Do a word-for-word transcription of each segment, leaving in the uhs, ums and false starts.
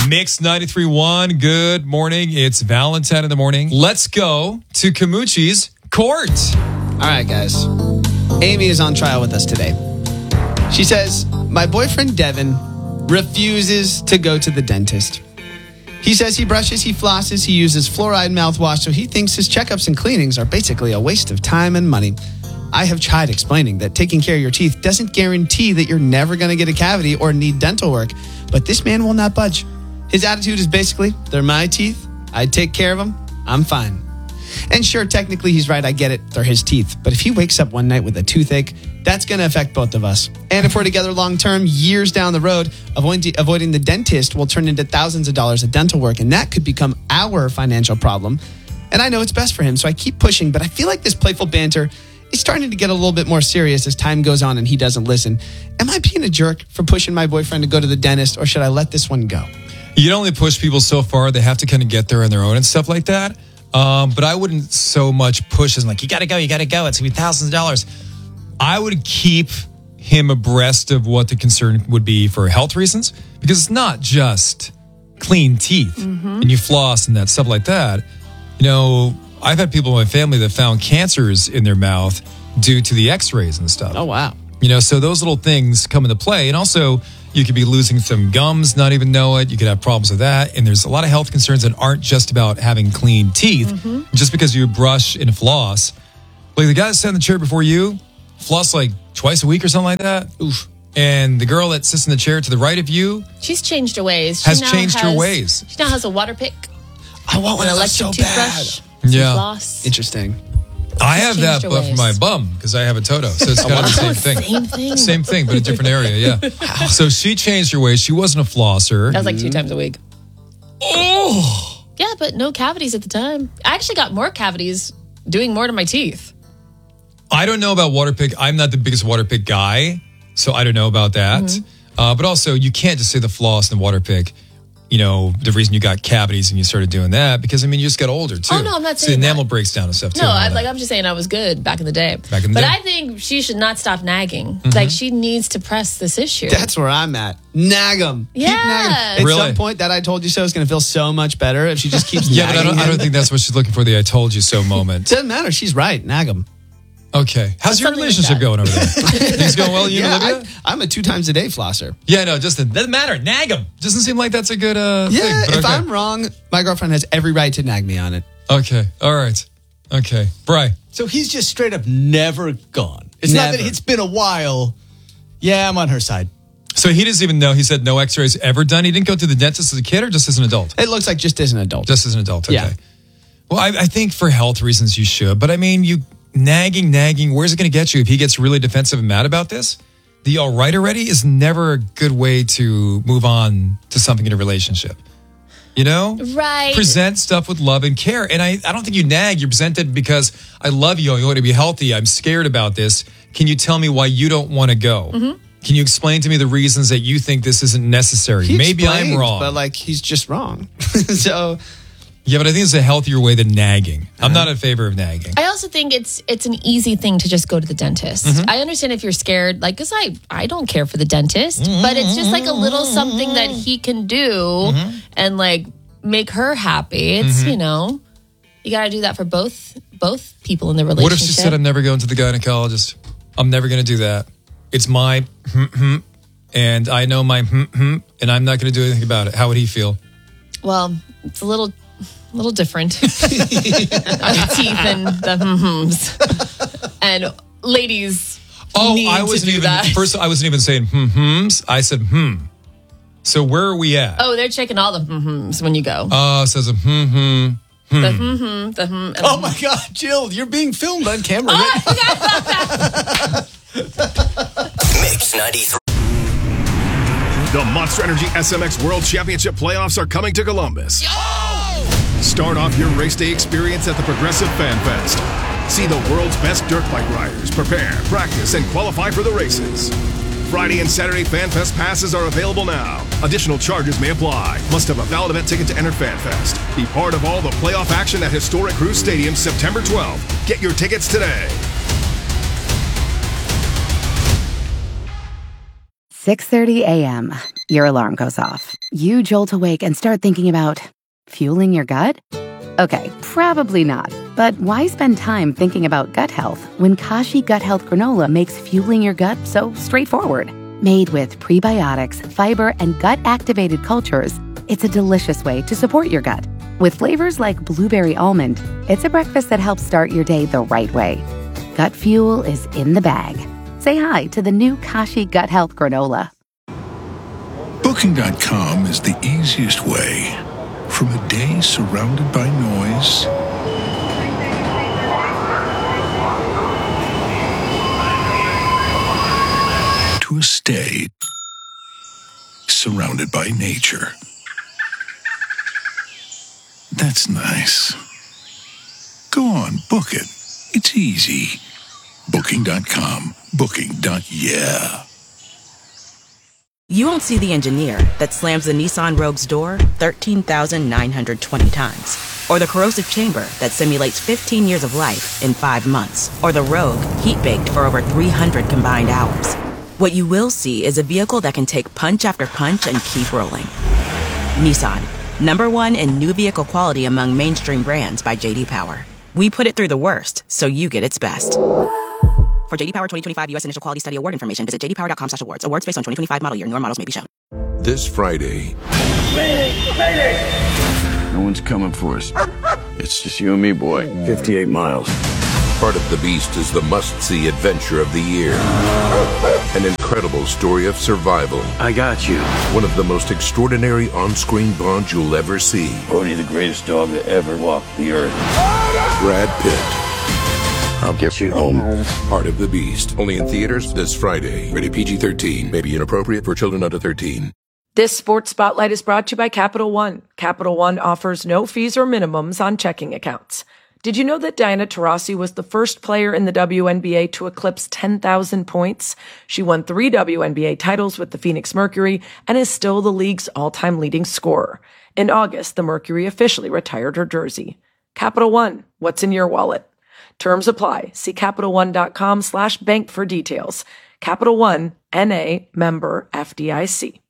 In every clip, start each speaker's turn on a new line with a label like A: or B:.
A: Mix ninety-three point one. Good morning. It's Valentine in the morning. Let's go to Camucci's court.
B: All right, guys. Amy is on trial with us today. She says, my boyfriend Devin refuses to go to the dentist. He says he brushes, he flosses, he uses fluoride mouthwash, so he thinks his checkups and cleanings are basically a waste of time and money. I have tried explaining that taking care of your teeth doesn't guarantee that you're never going to get a cavity or need dental work, but this man will not budge. His attitude is basically, they're my teeth, I take care of them, I'm fine. And sure, technically he's right, I get it, they're his teeth. But if he wakes up one night with a toothache, that's going to affect both of us. And if we're together long term, years down the road, avoiding, avoiding the dentist will turn into thousands of dollars of dental work, and that could become our financial problem. And I know it's best for him, so I keep pushing, but I feel like this playful banter is starting to get a little bit more serious as time goes on and he doesn't listen. Am I being a jerk for pushing my boyfriend to go to the dentist, or should I let this one go?
A: You can only push people so far. They have to kind of get there on their own and stuff like that. Um, but I wouldn't so much push as like, you got to go, you got to go. It's going to be thousands of dollars. I would keep him abreast of what the concern would be for health reasons, because it's not just clean teeth mm-hmm. and you floss and that stuff like that. You know, I've had people in my family that found cancers in their mouth due to the x-rays and stuff.
B: Oh, wow.
A: You know, so those little things come into play. And also, you could be losing some gums, not even know it. You could have problems with that. And there's a lot of health concerns that aren't just about having clean teeth. Mm-hmm. Just because you brush and floss. Like the guy that sat in the chair before you, floss like twice a week or something like that. Oof. And the girl that sits in the chair to the right of you.
C: She's changed her ways. She
A: has
C: now
A: changed
C: has,
A: her ways.
C: She now has a water pick.
B: I want one
C: an
B: of those
C: electric
B: so
C: toothbrush.
B: bad.
A: Yeah.
C: Floss.
B: Interesting.
A: I have that,
C: her
A: but for
C: ways.
A: my bum, because I have a Toto. So it's kind of the same thing.
C: Same thing.
A: Same thing, but a different area, yeah. So she changed her ways. She wasn't a flosser.
C: That was like two times a week.
A: Oh!
C: Yeah, but no cavities at the time. I actually got more cavities doing more to my teeth.
A: I don't know about water pick. I'm not the biggest water pick guy, so I don't know about that. Mm-hmm. Uh, but also, you can't just say the floss and the water pick. You know, the reason you got cavities and you started doing that, because, I mean, you just got older, too.
C: Oh, no, I'm not
A: so
C: saying
A: the enamel
C: that.
A: breaks down and stuff, too.
C: No, I, like, I'm just saying I was good back in the day.
A: Back in the
C: but
A: day.
C: I think she should not stop nagging.
A: Mm-hmm.
C: Like, she needs to press this issue.
B: That's where I'm at. Nag them.
C: Yeah.
B: Keep nagging. At
A: Really?
B: some point, that I told you so is going to feel so much better if she just keeps
A: Yeah, but I
B: nagging
A: don't, I
B: him.
A: don't think that's what she's looking for, the I told you so moment.
B: Doesn't matter. She's right. Nag them.
A: Okay. How's your
C: something like
A: relationship
C: that.
A: going over there? Things going well, you
B: Yeah,
A: and Olivia?
B: I, I'm a two times a day flosser.
A: Yeah, no, just doesn't matter. Nag him. Doesn't seem like that's a good uh,
B: Yeah,
A: thing. But
B: if
A: okay.
B: I'm wrong, my girlfriend has every right to nag me on it.
A: Okay. All right. Okay. Bri.
D: So he's just straight up never gone. It's not
B: Never.
D: that it's been a while. Yeah, I'm on her side.
A: So he doesn't even know. He said no x-rays ever done. He didn't go to the dentist as a kid or just as an adult?
B: It looks like just as an adult.
A: Just as an adult. Okay.
B: Yeah.
A: Well, I, I think for health reasons you should. But I mean, you nagging, nagging, where's it going to get you if he gets really defensive and mad about this? The all right already is never a good way to move on to something in a relationship. You know?
C: Right.
A: Present stuff with love and care. And I, I don't think you nag. You present it because I love you. I want to be healthy. I'm scared about this. Can you tell me why you don't want to go? Mm-hmm. Can you explain to me the reasons that you think this isn't necessary?
B: He
A: Maybe I'm
B: explained,
A: wrong.
B: but like he's just wrong. So
A: yeah, but I think it's a healthier way than nagging. I'm not in favor of nagging.
C: I also think it's it's an easy thing to just go to the dentist.
A: Mm-hmm.
C: I understand if you're scared, like, because I, I don't care for the dentist,
A: Mm-hmm.
C: but it's just like a little something that he can do
A: Mm-hmm.
C: and like make her happy. It's,
A: Mm-hmm.
C: you know, you got to do that for both both people in the relationship.
A: What if she said, I'm never going to the gynecologist? I'm never going to do that. It's my hmm and I know my hmm and I'm not going to do anything about it. How would he feel?
C: Well, it's a little a little different. On the teeth and the hmm-hms. And ladies
A: Oh,
C: need
A: I
C: to
A: wasn't
C: do
A: even,
C: that.
A: first I wasn't even saying hmm-hms. I said hmm. So where are we at?
C: Oh, they're checking all the hmm-hms when you go.
A: Oh, uh, it says a hmm-hmm.
C: The hmm the hmm. and the
D: Oh my God, Jill, you're being filmed on camera.
C: Oh, I forgot about that.
E: Mix ninety-three.
F: The Monster Energy S M X World Championship playoffs are coming to Columbus. Start off your race day experience at the Progressive Fan Fest. See the world's best dirt bike riders prepare, practice, and qualify for the races. Friday and Saturday Fan Fest passes are available now. Additional charges may apply. Must have a valid event ticket to enter Fan Fest. Be part of all the playoff action at historic Cruise Stadium September twelfth. Get your tickets today.
E: six thirty a.m., your alarm goes off. You jolt awake and start thinking about fueling your gut? Okay, probably not. But why spend time thinking about gut health when Kashi Gut Health Granola makes fueling your gut so straightforward? Made with prebiotics, fiber, and gut-activated cultures, it's a delicious way to support your gut. With flavors like blueberry almond, it's a breakfast that helps start your day the right way. Gut fuel is in the bag. Say hi to the new Kashi Gut Health Granola.
G: Booking dot com is the easiest way. From a day surrounded by noise to a stay surrounded by nature. That's nice. Go on, book it. It's easy. Booking dot com. Booking. Yeah.
H: You won't see the engineer that slams the Nissan Rogue's door thirteen thousand nine hundred twenty times. Or the corrosive chamber that simulates fifteen years of life in five months. Or the Rogue heat-baked for over three hundred combined hours. What you will see is a vehicle that can take punch after punch and keep rolling. Nissan, number one in new vehicle quality among mainstream brands by J D Power. We put it through the worst, so you get its best. For J D Power twenty twenty-five U S Initial Quality Study Award information, visit j d power dot com slash awards. Awards based on twenty twenty-five model year. Newer models may be shown.
I: This Friday.
J: No one's coming for us. It's just you and me, boy. fifty-eight miles.
I: Part of the Beast is the must-see adventure of the year. An incredible story of survival.
J: I got you.
I: One of the most extraordinary on-screen bonds you'll ever see.
J: Bodhi, the greatest dog that ever walked the earth.
I: Brad Pitt.
J: I'll get you home.
I: Part of the Beast. Only in theaters this Friday. Rated P G thirteen. May be inappropriate for children under thirteen.
K: This Sports Spotlight is brought to you by Capital One. Capital One offers no fees or minimums on checking accounts. Did you know that Diana Taurasi was the first player in the W N B A to eclipse ten thousand points? She won three W N B A titles with the Phoenix Mercury and is still the league's all-time leading scorer. In August, the Mercury officially retired her jersey. Capital One, what's in your wallet? Terms apply. See CapitalOne.com slash bank for details. Capital One, N A, member F D I C.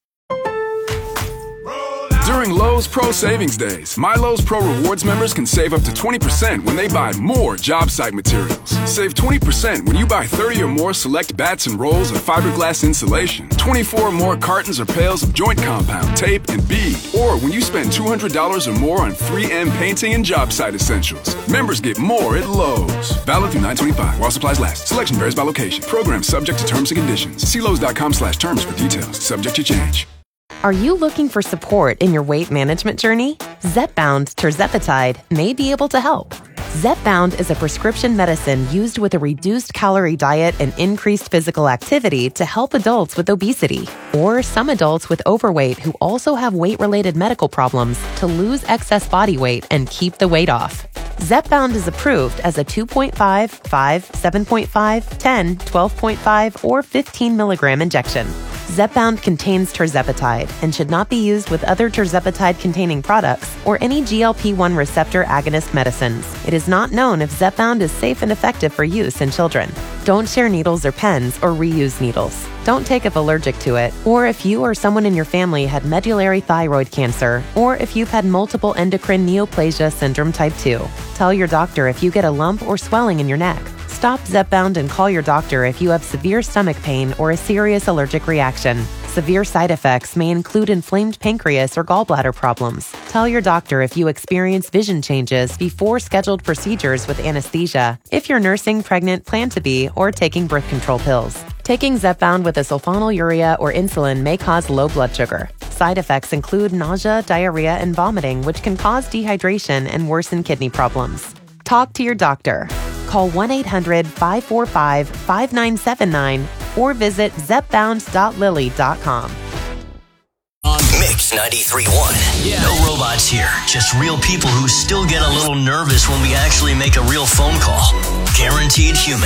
L: During Lowe's Pro Savings Days, My Lowe's Pro Rewards members can save up to twenty percent when they buy more job site materials. Save twenty percent when you buy thirty or more select bats and rolls of fiberglass insulation, twenty-four or more cartons or pails of joint compound, tape, and bead, or when you spend two hundred dollars or more on three M painting and job site essentials. Members get more at Lowe's. Valid through nine twenty-five while supplies last. Selection varies by location. Program subject to terms and conditions. See Lowe's.com slash terms for details. Subject to change.
M: Are you looking for support in your weight management journey? Zepbound Tirzepatide may be able to help. Zepbound is a prescription medicine used with a reduced calorie diet and increased physical activity to help adults with obesity, or some adults with overweight who also have weight-related medical problems to lose excess body weight and keep the weight off. Zepbound is approved as a two point five, five, seven point five, ten, twelve point five, or fifteen milligram injection. Zepbound contains tirzepatide and should not be used with other tirzepatide-containing products or any G L P one receptor agonist medicines. It is not known if Zepbound is safe and effective for use in children. Don't share needles or pens or reuse needles. Don't take if allergic to it, or if you or someone in your family had medullary thyroid cancer, or if you've had multiple endocrine neoplasia syndrome type two. Tell your doctor if you get a lump or swelling in your neck. Stop Zepbound and call your doctor if you have severe stomach pain or a serious allergic reaction. Severe side effects may include inflamed pancreas or gallbladder problems. Tell your doctor if you experience vision changes before scheduled procedures with anesthesia, if you're nursing, pregnant, plan to be, or taking birth control pills. Taking Zepbound with a sulfonylurea or insulin may cause low blood sugar. Side effects include nausea, diarrhea, and vomiting, which can cause dehydration and worsen kidney problems. Talk to your doctor. Call one eight hundred, five four five, five nine seven nine or visit zepbound dot lilly dot com.
N: Mix ninety-three point one. Yeah. No robots here, just real people who still get a little nervous when we actually make a real phone call. Guaranteed human.